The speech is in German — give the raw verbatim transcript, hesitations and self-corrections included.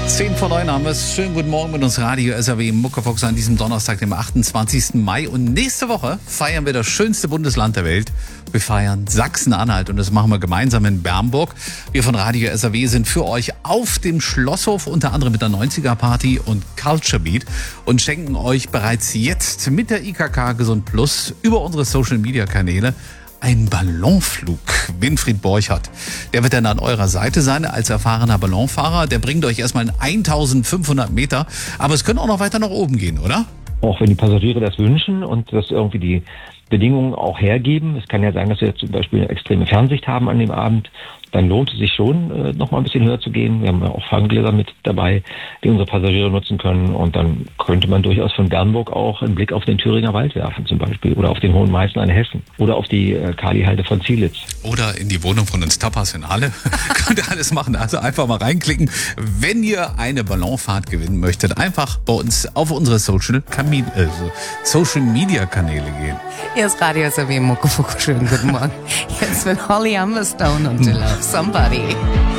zehn vor neun haben wir es. Schönen guten Morgen mit uns Radio S R W Muckefox an diesem Donnerstag, dem achtundzwanzigsten Mai. Und nächste Woche feiern wir das schönste Bundesland der Welt. Wir feiern Sachsen-Anhalt und das machen wir gemeinsam in Bernburg. Wir von Radio S R W sind für euch auf dem Schlosshof, unter anderem mit der neunziger Party und Culture Beat und schenken euch bereits jetzt mit der I K K Gesund Plus über unsere Social Media Kanäle ein Ballonflug. Winfried Borchardt, der wird dann an eurer Seite sein als erfahrener Ballonfahrer. Der bringt euch erstmal in eintausendfünfhundert Meter, aber es könnte auch noch weiter nach oben gehen, oder? Auch wenn die Passagiere das wünschen und das irgendwie die Bedingungen auch hergeben. Es kann ja sein, dass wir zum Beispiel eine extreme Fernsicht haben an dem Abend. Dann lohnt es sich schon, äh, noch mal ein bisschen höher zu gehen. Wir haben ja auch Ferngläser mit dabei, die unsere Passagiere nutzen können. Und dann könnte man durchaus von Bernburg auch einen Blick auf den Thüringer Wald werfen zum Beispiel. Oder auf den Hohen Meißen in Hessen. Oder auf die äh, Kalihalde von Zielitz. Oder in die Wohnung von uns Tapas in Halle. Könnt ihr alles machen. Also einfach mal reinklicken. Wenn ihr eine Ballonfahrt gewinnen möchtet, einfach bei uns auf unsere Social, Kami- äh, Social Media Kanäle gehen. Hier ist Radio S R W Muckefuck. Schönen guten Morgen. Jetzt will Holly Humberstone und To Love Somebody.